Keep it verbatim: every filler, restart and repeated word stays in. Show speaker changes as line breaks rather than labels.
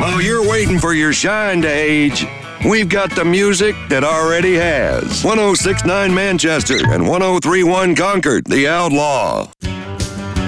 While you're waiting for your shine to age, we've got the music that already has. one oh six point nine Manchester and one oh three point one Concord, The Outlaw.